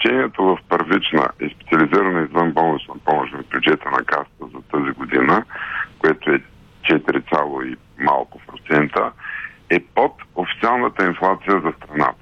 увеличението в първична и специализирана извънболнична помощ в бюджета на Касата за тази година, което е 4, и малко процента, е под официалната инфлация за страната.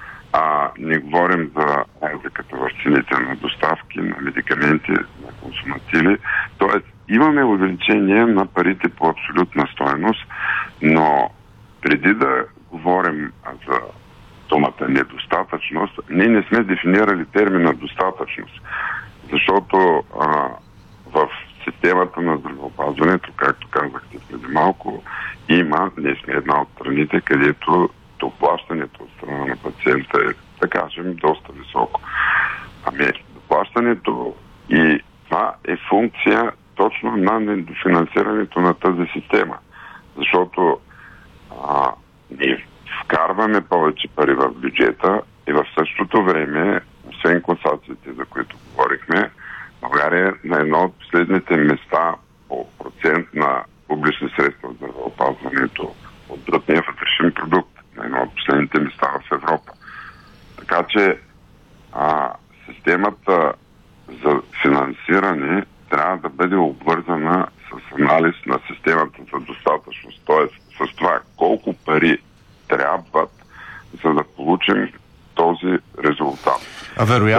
Не говорим за разликата в цените на доставки, на медикаменти, на консумативи. Тоест, имаме увеличение на парите по абсолютна стойност, но преди да говорим за думата недостатъчност, ние не сме дефинирали термина достатъчност. Защото в системата на здравеопазването, както казахте преди малко, ние сме една от страните, където доплащането от страна на пациента е, да кажем, доста високо. Доплащането и това е функция точно на недофинансирането на тази система. Защото ние вкарваме повече пари в бюджета и в същото време, освен класациите, за които говорихме, България е на едно от последните места по процент на публични средства в здравеопазването от брутния вътрешен продукт, на едно от последните места в Европа. Така че системата за финансиране трябва да бъде обвързана с анализ на системата за достатъчност. Т.е. с това колко пари трябват, за да получим този резултат.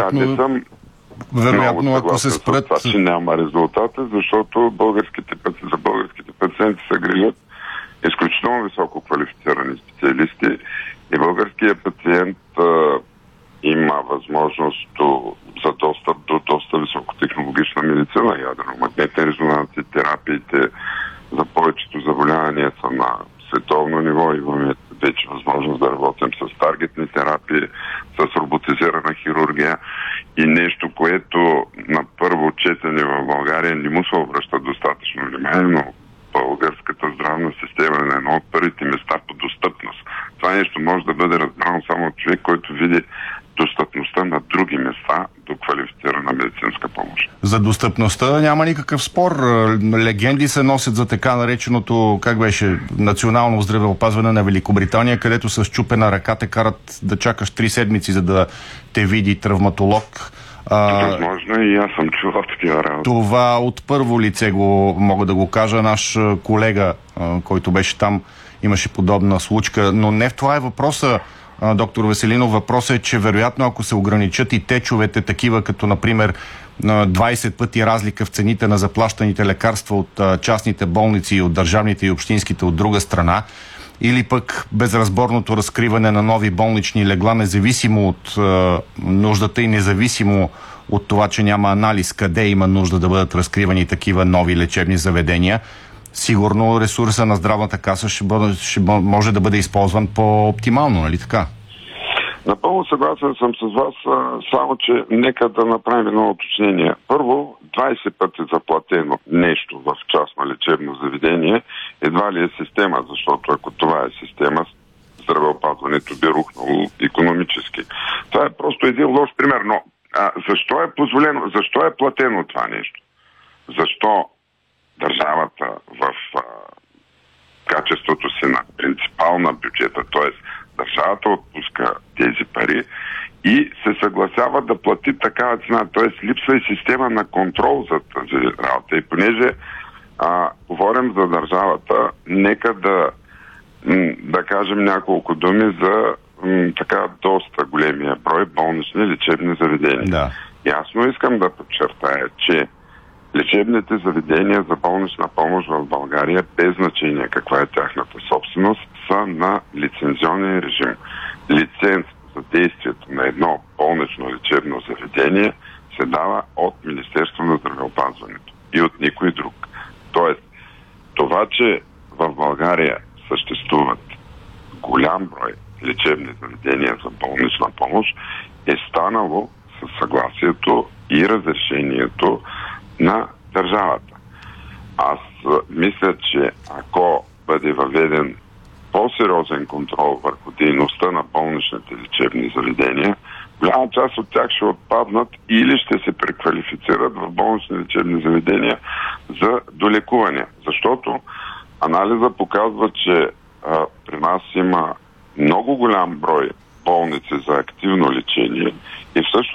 Вероятно, ако се спрат... Това, че няма резултата, защото за българските пациенти се грижат изключително високо квалифицирани специалисти и българският пациент има възможност за достъп до доста високотехнологична медицина, ядерно-магнитни резонанси, терапиите за повечето заболявания са на световно ниво. Имаме вече възможност да работим с таргетни терапии, с роботизирана хирургия и нещо, което на първо четене в България не му се обръща достатъчно внимание, но българската здравна система е на едно от първите места по достъпност. Това нещо може да бъде разбрано само от човек, който види достъпността на други места до квалифицирана медицинска помощ. За достъпността няма никакъв спор. Легенди се носят за така нареченото, национално здравеопазване на Великобритания, където с чупена ръка те карат да чакаш 3 седмици, за да те види травматолог. Възможно и аз съм чувал такива работи. Това от първо лице мога да го кажа. Наш колега, който беше там, имаше подобна случка. Но не в това е въпроса, доктор Веселинов. Въпросът е, че вероятно ако се ограничат и течовете такива, като например 20 пъти разлика в цените на заплащаните лекарства от частните болници и от държавните и общинските от друга страна, или пък безразборното разкриване на нови болнични легла, независимо от нуждата и независимо от това, че няма анализ къде има нужда да бъдат разкривани такива нови лечебни заведения, сигурно ресурса на здравната каса ще може да бъде използван по-оптимално, нали така? Напълно съгласен съм с вас, само че нека да направим едно уточнение. Първо, 20 пъти заплатено нещо в частно лечебно заведение едва ли е система, защото ако това е система, здравеопазването би рухнало икономически. Това е просто един лош пример, но защо е позволено, защо е платено това нещо? Защо държавата в качеството си на принципал на бюджета, т.е. държавата отпуска тези пари и се съгласява да плати такава цена, т.е. липсва и система на контрол за тази работа. И понеже говорим за държавата, нека да кажем няколко думи за така доста големия брой болнични лечебни заведения. Да. Ясно искам да подчертая, че лечебните заведения за болнична помощ в България, без значение каква е тяхната собственост, са на лицензионен режим. Лиценз за действието на едно болнично лечебно заведение се дава от Министерство на здравеопазването и от никой друг. Тоест, това, че в България съществуват голям брой лечебни заведения за болнична помощ, е станало със съгласието и разрешението на държавата. Аз мисля, че ако бъде въведен по-сериозен контрол върху дейността на болничните лечебни заведения, голяма част от тях ще отпаднат или ще се преквалифицират в болнични лечебни заведения за долекуване. Защото анализа показва, че при нас има много голям брой болници за активно лечение и в същото